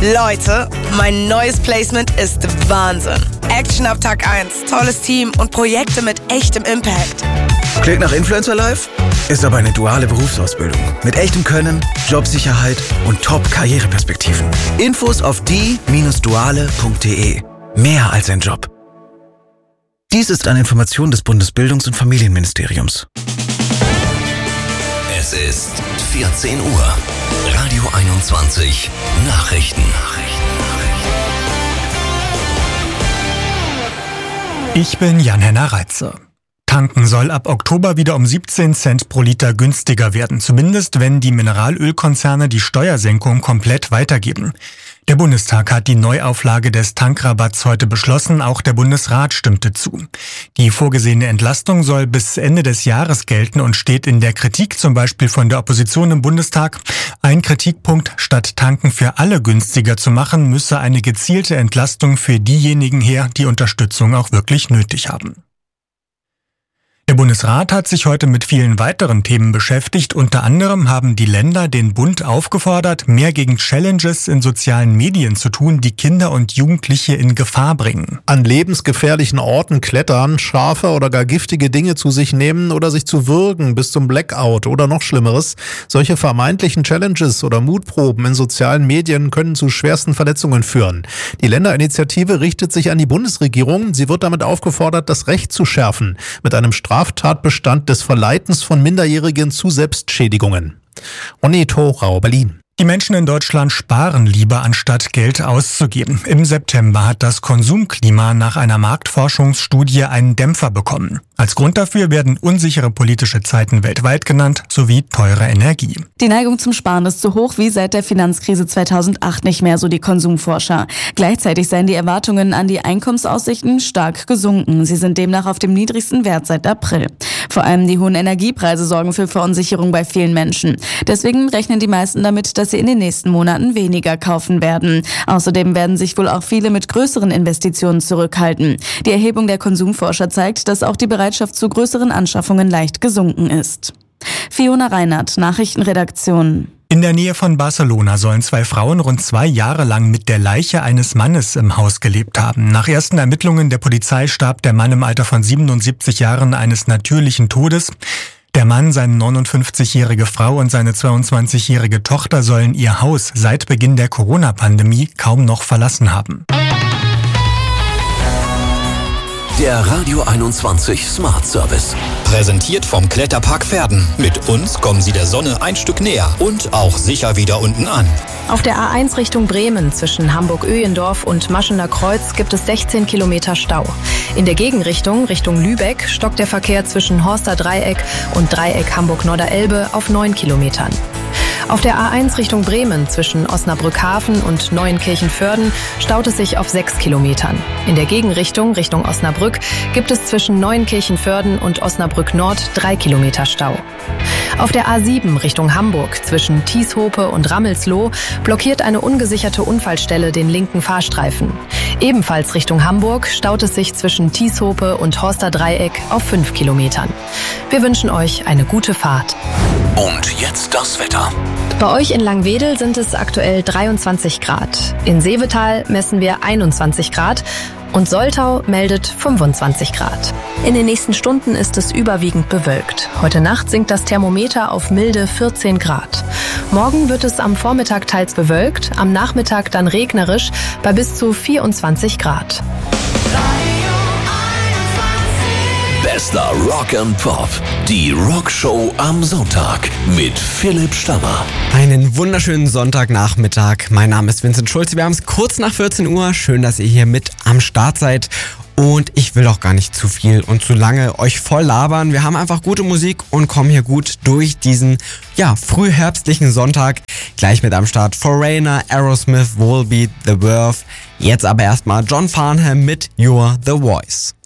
Leute, mein neues Placement ist Wahnsinn. Action ab Tag 1, tolles Team und Projekte mit echtem Impact. Klingt nach Influencer Life? Ist aber eine duale Berufsausbildung. Mit echtem Können, Jobsicherheit und Top-Karriereperspektiven. Infos auf die-duale.de. Mehr als ein Job. Dies ist eine Information des Bundesbildungs- und Familienministeriums. Es ist 14 Uhr. Radio 21 Nachrichten. Ich bin Jan-Henner Reitze. Tanken soll ab Oktober wieder um 17 Cent pro Liter günstiger werden, zumindest wenn die Mineralölkonzerne die Steuersenkung komplett weitergeben. Der Bundestag hat die Neuauflage des Tankrabatts heute beschlossen, auch der Bundesrat stimmte zu. Die vorgesehene Entlastung soll bis Ende des Jahres gelten und steht in der Kritik, zum Beispiel von der Opposition im Bundestag. Ein Kritikpunkt: Statt Tanken für alle günstiger zu machen, müsse eine gezielte Entlastung für diejenigen her, die Unterstützung auch wirklich nötig haben. Der Bundesrat hat sich heute mit vielen weiteren Themen beschäftigt. Unter anderem haben die Länder den Bund aufgefordert, mehr gegen Challenges in sozialen Medien zu tun, die Kinder und Jugendliche in Gefahr bringen. An lebensgefährlichen Orten klettern, scharfe oder gar giftige Dinge zu sich nehmen oder sich zu würgen bis zum Blackout oder noch Schlimmeres. Solche vermeintlichen Challenges oder Mutproben in sozialen Medien können zu schwersten Verletzungen führen. Die Länderinitiative richtet sich an die Bundesregierung. Sie wird damit aufgefordert, das Recht zu schärfen mit einem Straftatbestand des Verleitens von Minderjährigen zu Selbstschädigungen. Ronny Thorau, Berlin. Die Menschen in Deutschland sparen lieber, anstatt Geld auszugeben. Im September hat das Konsumklima nach einer Marktforschungsstudie einen Dämpfer bekommen. Als Grund dafür werden unsichere politische Zeiten weltweit genannt, sowie teure Energie. Die Neigung zum Sparen ist so hoch wie seit der Finanzkrise 2008 nicht mehr, so die Konsumforscher. Gleichzeitig seien die Erwartungen an die Einkommensaussichten stark gesunken. Sie sind demnach auf dem niedrigsten Wert seit April. Vor allem die hohen Energiepreise sorgen für Verunsicherung bei vielen Menschen. Deswegen rechnen die meisten damit, dass sie in den nächsten Monaten weniger kaufen werden. Außerdem werden sich wohl auch viele mit größeren Investitionen zurückhalten. Die Erhebung der Konsumforscher zeigt, dass auch die Bereitschaft zu größeren Anschaffungen leicht gesunken ist. Fiona Reinhardt, Nachrichtenredaktion. In der Nähe von Barcelona sollen 2 Frauen rund 2 Jahre lang mit der Leiche eines Mannes im Haus gelebt haben. Nach ersten Ermittlungen der Polizei starb der Mann im Alter von 77 Jahren eines natürlichen Todes. Der Mann, seine 59-jährige Frau und seine 22-jährige Tochter sollen ihr Haus seit Beginn der Corona-Pandemie kaum noch verlassen haben. Der Radio 21 Smart Service. Präsentiert vom Kletterpark Verden. Mit uns kommen Sie der Sonne ein Stück näher und auch sicher wieder unten an. Auf der A1 Richtung Bremen zwischen Hamburg-Öhendorf und Maschener Kreuz gibt es 16 Kilometer Stau. In der Gegenrichtung, Richtung Lübeck, stockt der Verkehr zwischen Horster Dreieck und Dreieck Hamburg-Norderelbe auf 9 Kilometern. Auf der A1 Richtung Bremen zwischen Osnabrück-Hafen und Neuenkirchen-Vörden staut es sich auf 6 Kilometern. In der Gegenrichtung, Richtung Osnabrück, gibt es zwischen Neuenkirchen-Vörden und Osnabrück-Nord 3 Kilometer Stau. Auf der A7 Richtung Hamburg zwischen Tieshope und Rammelsloh blockiert eine ungesicherte Unfallstelle den linken Fahrstreifen. Ebenfalls Richtung Hamburg staut es sich zwischen Tieshope und Horster Dreieck auf 5 Kilometern. Wir wünschen euch eine gute Fahrt. Und jetzt das Wetter. Bei euch in Langwedel sind es aktuell 23 Grad. In Seevetal messen wir 21 Grad und Soltau meldet 25 Grad. In den nächsten Stunden ist es überwiegend bewölkt. Heute Nacht sinkt das Thermometer auf milde 14 Grad. Morgen wird es am Vormittag teils bewölkt, am Nachmittag dann regnerisch bei bis zu 24 Grad. Bester Rock and Pop. Die Rockshow am Sonntag mit Philipp Stammer. Einen wunderschönen Sonntagnachmittag. Mein Name ist Vincent Schulze. Wir haben es kurz nach 14 Uhr. Schön, dass ihr hier mit am Start seid. Und ich will auch gar nicht zu viel und zu lange euch voll labern. Wir haben einfach gute Musik und kommen hier gut durch diesen, frühherbstlichen Sonntag. Gleich mit am Start Foreigner, Aerosmith, Volbeat, The Verve. Jetzt aber erstmal John Farnham mit You're the Voice.